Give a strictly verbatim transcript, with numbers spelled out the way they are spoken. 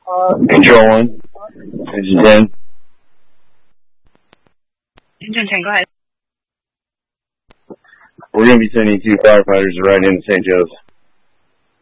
Control one. Engine ten. Engine ten, go ahead. We're going to be sending two firefighters right into Saint Joe's.